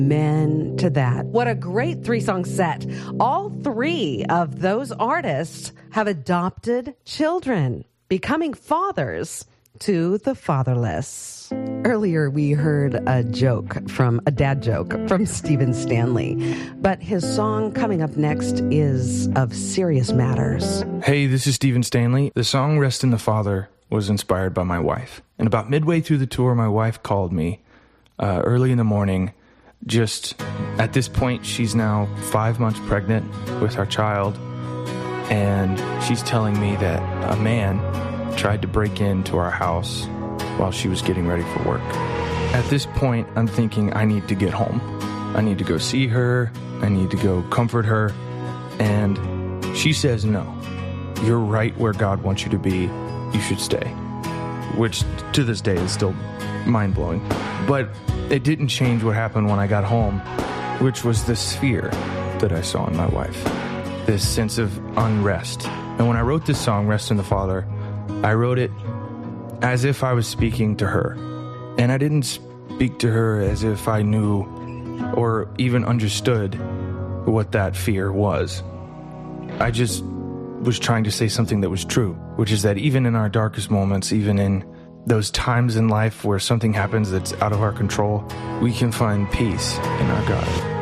Amen to that. What a great 3-song set. All 3 of those artists have adopted children, becoming fathers to the fatherless. Earlier, we heard a dad joke from Stephen Stanley, but his song coming up next is of serious matters. Hey, this is Stephen Stanley. The song Rest in the Father was inspired by my wife. And about midway through the tour, my wife called me early in the morning. Just at this point, she's now 5 months pregnant with our child, and she's telling me that a man tried to break into our house while she was getting ready for work. At this point, I'm thinking I need to get home. I need to go see her. I need to go comfort her. And she says, no, you're right where God wants you to be. You should stay. Which to this day is still mind-blowing. But it didn't change what happened when I got home, which was this fear that I saw in my wife, this sense of unrest. And when I wrote this song, Rest in the Father, I wrote it as if I was speaking to her. And I didn't speak to her as if I knew or even understood what that fear was. I just was trying to say something that was true, which is that even in our darkest moments, even in those times in life where something happens that's out of our control, we can find peace in our God.